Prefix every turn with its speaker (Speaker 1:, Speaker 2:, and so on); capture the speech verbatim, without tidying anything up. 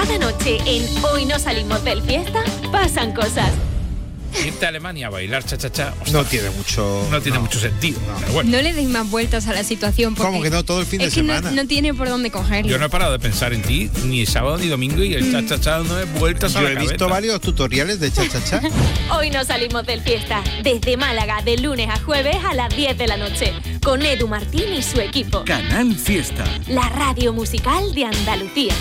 Speaker 1: Cada noche en Hoy no salimos del fiesta, pasan cosas.
Speaker 2: Irte a Alemania a bailar cha-cha-cha
Speaker 3: no tiene mucho
Speaker 2: no tiene
Speaker 3: no.
Speaker 2: mucho sentido.
Speaker 3: No.
Speaker 2: Pero bueno.
Speaker 4: No le deis más vueltas a la situación.
Speaker 3: ¿Cómo que no? Todo el fin
Speaker 4: es
Speaker 3: de
Speaker 4: que
Speaker 3: semana.
Speaker 4: No, no tiene por dónde cogerlo.
Speaker 2: Yo no he parado de pensar en ti ni sábado ni domingo y el cha-cha-cha no es vueltas a
Speaker 3: Yo
Speaker 2: la
Speaker 3: he
Speaker 2: cabeza.
Speaker 3: visto varios tutoriales de cha-cha-cha.
Speaker 1: Hoy no salimos del fiesta. Desde Málaga, de lunes a jueves a las diez de la noche. Con Edu Martín y su equipo.
Speaker 5: Canal Fiesta.
Speaker 1: La radio musical de Andalucía.